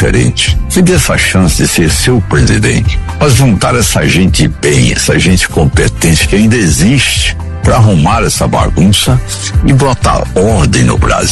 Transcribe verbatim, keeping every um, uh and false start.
diferente. Me dê essa chance de ser seu presidente. Mas juntar essa gente bem, essa gente competente que ainda existe, para arrumar essa bagunça e botar ordem no Brasil.